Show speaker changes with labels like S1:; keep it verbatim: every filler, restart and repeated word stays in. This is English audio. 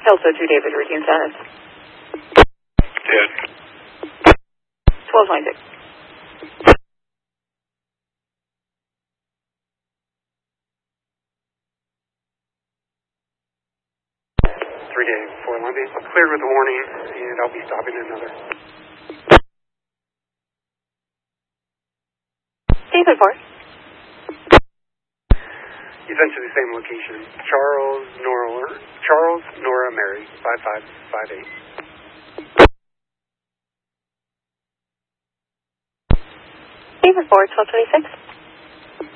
S1: Delta two David, routine status.
S2: Dead.
S1: twelve twenty-six.
S2: three Dave, four Lundy. Cleared with a warning, and I'll be stopping at another.
S1: David four.
S2: Essentially the same location. Charles, Nora, Charles, Nora, Mary, five five five eight.
S1: David four, twelve twenty-six.